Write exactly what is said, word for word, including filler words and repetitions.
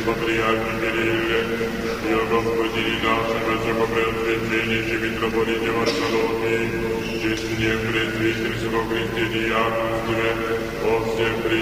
патриархе Кирилле, и о Господине нашем Высокопреосвященнейшем митрополите Варсоломии, честне пресвитерского Христе диаконстве, о всех